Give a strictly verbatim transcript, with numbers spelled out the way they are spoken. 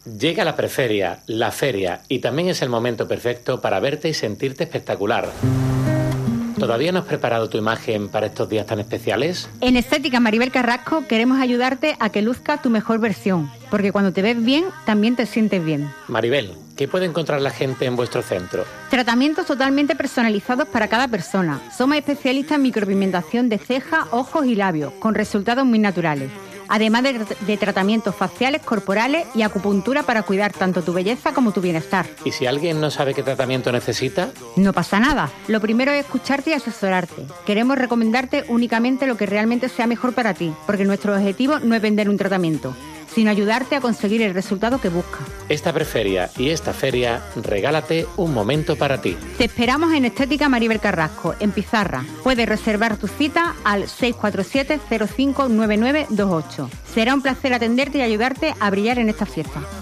Llega la preferia, la feria, y también es el momento perfecto para verte y sentirte espectacular. ¿Todavía no has preparado tu imagen para estos días tan especiales? En Estética Maribel Carrasco queremos ayudarte a que luzca tu mejor versión, porque cuando te ves bien, también te sientes bien. Maribel, ¿qué puede encontrar la gente en vuestro centro? Tratamientos totalmente personalizados para cada persona. Somos especialistas en micropigmentación de cejas, ojos y labios, con resultados muy naturales. Además de, de tratamientos faciales, corporales y acupuntura para cuidar tanto tu belleza como tu bienestar. ¿Y si alguien no sabe qué tratamiento necesita? No pasa nada. Lo primero es escucharte y asesorarte. Queremos recomendarte únicamente lo que realmente sea mejor para ti, porque nuestro objetivo no es vender un tratamiento, sino ayudarte a conseguir el resultado que buscas. Esta preferia y esta feria, regálate un momento para ti. Te esperamos en Estética Maribel Carrasco, en Pizarra. Puedes reservar tu cita al seis cuatro siete, cero cinco nueve nueve dos ocho. Será un placer atenderte y ayudarte a brillar en esta fiesta.